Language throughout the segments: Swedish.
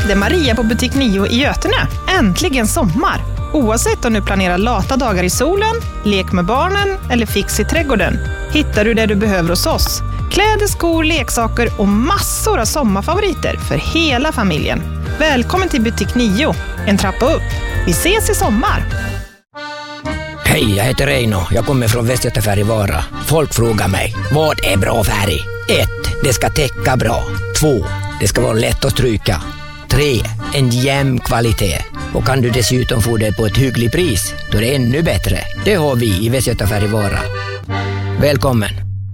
Det är Maria på Butik 9 i Götene. Äntligen sommar! Oavsett om du planerar lata dagar i solen, lek med barnen eller fix i trädgården, hittar du det du behöver hos oss. Kläder, skor, leksaker och massor av sommarfavoriter för hela familjen. Välkommen till Butik 9, en trappa upp. Vi ses i sommar! Hej, jag heter Reino. Jag kommer från Västgötafärg-Vara. Folk frågar mig, vad är bra färg? 1. Det ska täcka bra. 2. Det ska vara lätt att stryka. 3. En jämn kvalitet. Och kan du dessutom få det på ett hyggligt pris, då är det ännu bättre. Det har vi i Västgötafärg-Vara. Välkommen!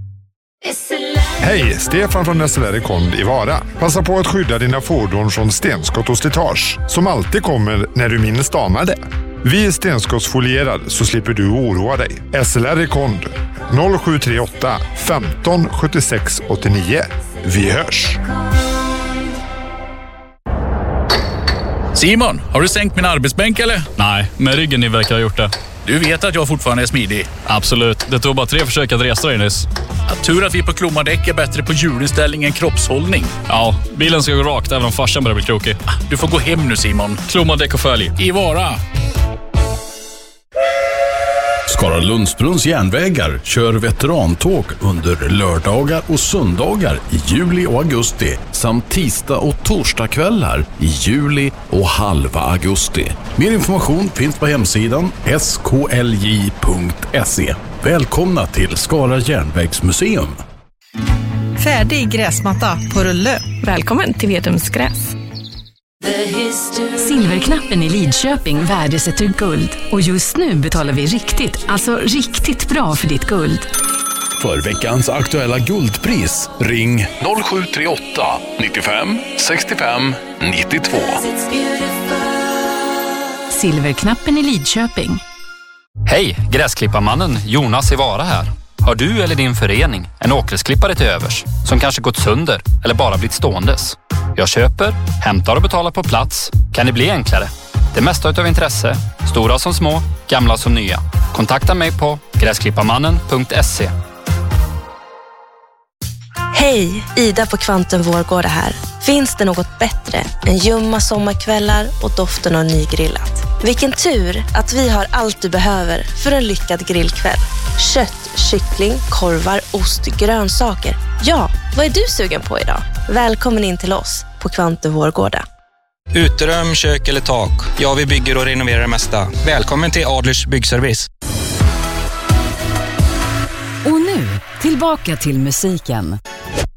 Hej, Stefan från SLR Kond i Vara. Passa på att skydda dina fordon från stenskott och slitage, som alltid kommer när du minst anar det. Vi är stenskottsfolierad så slipper du oroa dig. SLR Kond 0738 15 76 89. Vi hörs! Simon, har du sänkt min arbetsbänk eller? Nej, men ryggen ni verkar ha gjort det. Du vet att jag fortfarande är smidig. Absolut, det tog bara 3 försök att resa dig nyss. Tur att vi på Klomadäck är bättre på hjulinställning än kroppshållning. Ja, bilen ska gå rakt även om farsan börjar bli krokig. Du får gå hem nu, Simon. Klomadäck och följ. I Vara. Skara Lundsbrunns järnvägar kör veterantåg under lördagar och söndagar i juli och augusti samt tisdag och torsdagskvällar i juli och halva augusti. Mer information finns på hemsidan sklj.se. Välkomna till Skara järnvägsmuseum. Färdig gräsmatta på rulle. Välkommen till Vedums gräs. Silverknappen i Lidköping värdesätter guld. Och just nu betalar vi riktigt bra för ditt guld. För veckans aktuella guldpris, ring 0738 95 65 92. Silverknappen i Lidköping. Hej, gräsklipparmannen Jonas i Vara här. Har du eller din förening en åkersklippare till övers som kanske gått sönder eller bara blivit ståendes? Jag köper, hämtar och betalar på plats. Kan det bli enklare? Det mesta utav intresse, stora som små, gamla som nya. Kontakta mig på gräsklipparmannen.se. Hej, Ida på Kvantum Vårgårda här. Finns det något bättre än ljumma sommarkvällar och doften av nygrillat? Vilken tur att vi har allt du behöver för en lyckad grillkväll. Kött, kyckling, korvar, ost, grönsaker. Ja, vad är du sugen på idag? Välkommen in till oss på Kvantum Vårgårda. Uterum, kök eller tak. Ja, vi bygger och renoverar det mesta. Välkommen till Adlers byggservice. Och nu, tillbaka till musiken.